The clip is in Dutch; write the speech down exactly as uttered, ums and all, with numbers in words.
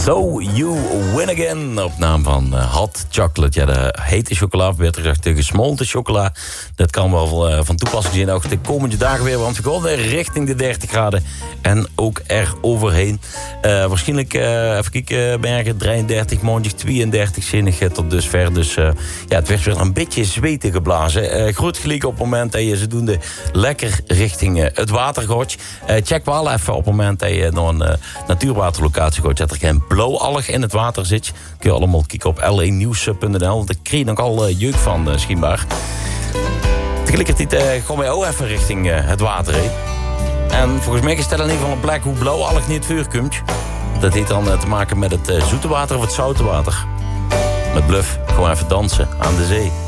So You Win Again, op naam van uh, Hot Chocolate. Ja, de hete chocola, beter gezegd de gesmolten chocola. Dat kan wel uh, van toepassing zijn ook de komende dagen weer. Want we gaan weer richting de dertig graden. En ook er overheen. Uh, waarschijnlijk, uh, even kijken, bergen drieëndertig, maandag tweeëndertig zinnig tot dusver. Dus uh, ja, het werd weer een beetje zweten geblazen. Uh, groot gelijk op het moment dat je ze doen de lekker richting uh, het water gaat. Uh, check wel even op het moment dat je naar een uh, natuurwaterlocatie gaat. Dat er geen blauwalg in het water zit. Kun je allemaal kijken op l één nieuws punt n l. Daar kreeg je nog al uh, jeuk van, uh, schijnbaar. Tegelijkertijd uh, gaan wij ook even richting uh, het water heen. En volgens mij is het in ieder geval een plek hoe blauwalg niet het vuur komt. Dat heeft dan uh, te maken met het uh, zoete water of het zoute water. Met Bluff, gewoon even dansen aan de zee.